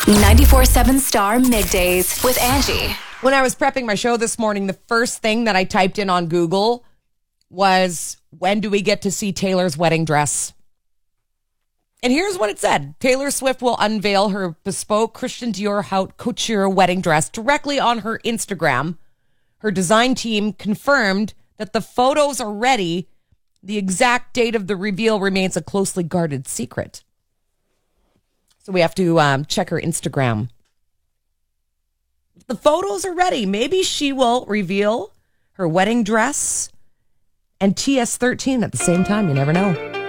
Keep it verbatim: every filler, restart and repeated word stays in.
ninety-four seven Star Middays with Angie. When I was prepping my show this morning, the first thing that I typed in on Google was, when do we get to see Taylor's wedding dress? And here's what it said. Taylor Swift will unveil her bespoke Christian Dior haute couture wedding dress directly on her Instagram. Her design team confirmed that the photos are ready. The exact date of the reveal remains a closely guarded secret. So we have to um, check her Instagram. The photos are ready. Maybe she will reveal her wedding dress and T S thirteen at the same time. You never know.